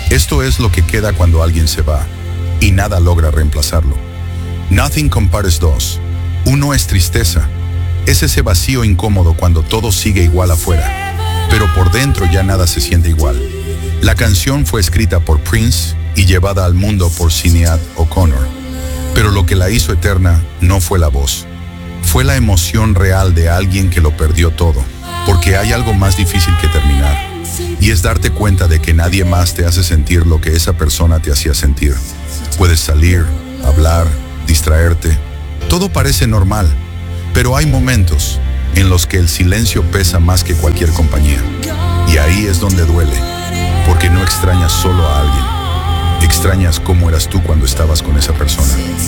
Esto es lo que queda cuando alguien se va, y nada logra reemplazarlo. Nothing Compares 2. Uno es tristeza. Es ese vacío incómodo cuando todo sigue igual afuera, pero por dentro ya nada se siente igual. La canción fue escrita por Prince y llevada al mundo por Sinéad O'Connor. Pero lo que la hizo eterna no fue la voz. Fue la emoción real de alguien que lo perdió todo. Porque hay algo más difícil que terminar. Y es darte cuenta de que nadie más te hace sentir lo que esa persona te hacía sentir. Puedes salir, hablar, distraerte. Todo parece normal. Pero hay momentos en los que el silencio pesa más que cualquier compañía. Y ahí es donde duele. Porque no extrañas solo a alguien. Extrañas cómo eras tú cuando estabas con esa persona.